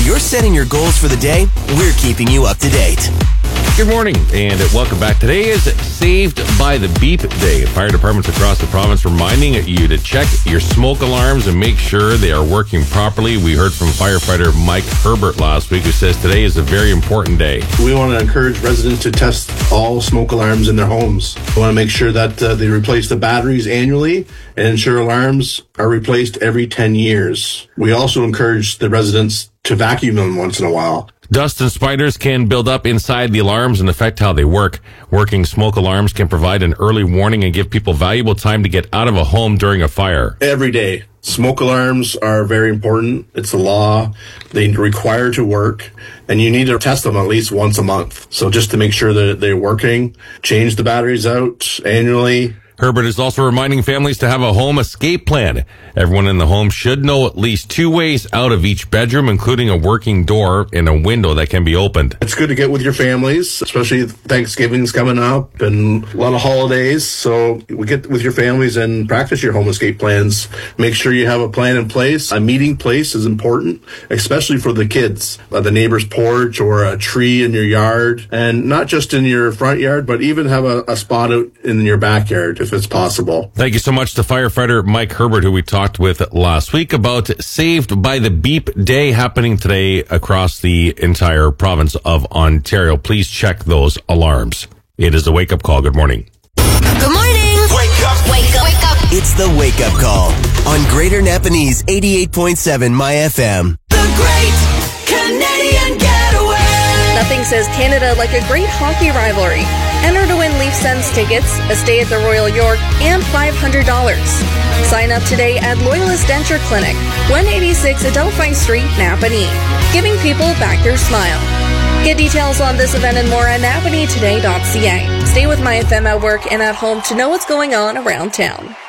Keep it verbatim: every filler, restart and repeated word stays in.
you're setting your goals for the day, we're keeping you up to date. Good morning and welcome back. Today is Saved by the Beep Day. Fire departments across the province reminding you to check your smoke alarms and make sure they are working properly. We heard from firefighter Mike Herbert last week, who says today is a very important day. We want to encourage residents to test all smoke alarms in their homes. We want to make sure that uh, they replace the batteries annually and ensure alarms are replaced every ten years. We also encourage the residents to vacuum them once in a while. Dust and spiders can build up inside the alarms and affect how they work. Working smoke alarms can provide an early warning and give people valuable time to get out of a home during a fire. Every day, smoke alarms are very important. It's a law. They require to work, and you need to test them at least once a month. So just to make sure that they're working, change the batteries out annually. Herbert is also reminding families to have a home escape plan. Everyone in the home should know at least two ways out of each bedroom, including a working door and a window that can be opened. It's good to get with your families, especially Thanksgiving's coming up and a lot of holidays. So we get with your families and practice your home escape plans. Make sure you have a plan in place. A meeting place is important, especially for the kids. Uh, the neighbor's porch or a tree in your yard, and not just in your front yard, but even have a, a spot out in your backyard if it's possible. Thank you so much to firefighter Mike Herbert, who we talked with last week about Saved by the Beep Day happening today across the entire province of Ontario. Please check those alarms. It is a wake-up call. Good morning. Good morning. Wake up. Wake up. Wake up. It's the Wake Up Call on Greater Napanese eighty-eight point seven My F M. The Great Canadian Getaway. Nothing says Canada like a great hockey rivalry. Enter to win Leafs Sens tickets, a stay at the Royal York, and five hundred dollars. Sign up today at Loyalist Denture Clinic, one eighty-six Adelphi Street, Napanee, giving people back their smile. Get details on this event and more at napanee today dot c a. Stay with My F M at work and at home to know what's going on around town.